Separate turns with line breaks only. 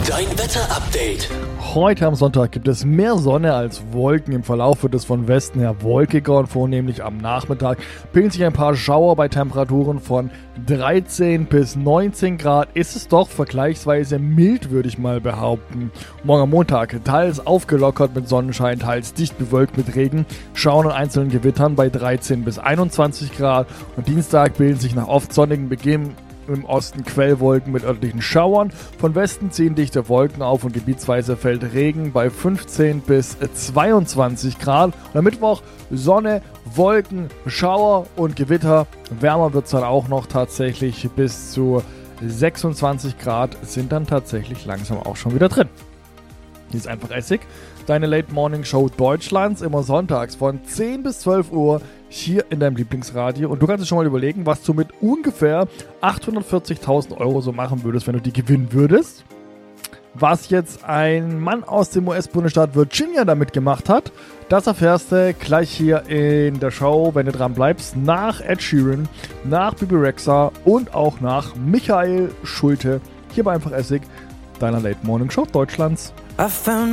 Dein Wetter-Update.
Heute am Sonntag gibt es mehr Sonne als Wolken. Im Verlauf wird es von Westen her wolkiger und vornehmlich am Nachmittag bilden sich ein paar Schauer bei Temperaturen von 13 bis 19 Grad. Ist es doch vergleichsweise mild, würde ich mal behaupten. Morgen am Montag teils aufgelockert mit Sonnenschein, teils dicht bewölkt mit Regen, Schauern und einzelnen Gewittern bei 13 bis 21 Grad. Und Dienstag bilden sich nach oft sonnigen Beginn im Osten Quellwolken mit örtlichen Schauern. Von Westen ziehen dichte Wolken auf und gebietsweise fällt Regen bei 15 bis 22 Grad. Und am Mittwoch Sonne, Wolken, Schauer und Gewitter. Wärmer wird es dann auch noch tatsächlich, bis zu 26 Grad sind dann tatsächlich langsam auch schon wieder drin. Hier ist einfach Essig, deine Late Morning Show Deutschlands, immer sonntags von 10 bis 12 Uhr hier in deinem Lieblingsradio. Und du kannst dir schon mal überlegen, was du mit ungefähr 840.000 Euro so machen würdest, wenn du die gewinnen würdest. Was jetzt ein Mann aus dem US-Bundesstaat Virginia damit gemacht hat, das erfährst du gleich hier in der Show, wenn du dran bleibst, nach Ed Sheeran, nach Bibi Rexha und auch nach Michael Schulte. Hier bei Einfach Essig, deiner Late Morning Show Deutschlands.